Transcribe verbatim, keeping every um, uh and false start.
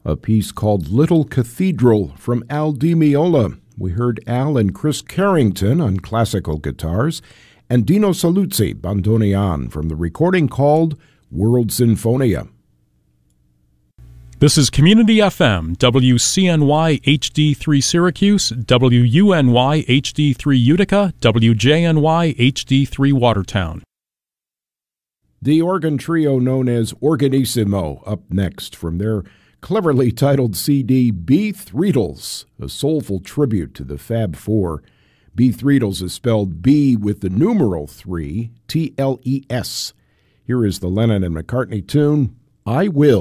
a piece called Little Cathedral from Al Di Meola. We heard Al and Chris Carrington on classical guitars, and Dino Saluzzi, bandoneon, from the recording called World Sinfonia. This is Community F M, W C N Y H D three Syracuse, W U N Y H D three Utica, W J N Y H D three Watertown. The organ trio known as Organissimo up next from their cleverly titled C D Beathreadles, a soulful tribute to the Fab Four. Beathreadles is spelled B with the numeral three, T L E S. Here is the Lennon and McCartney tune, I Will.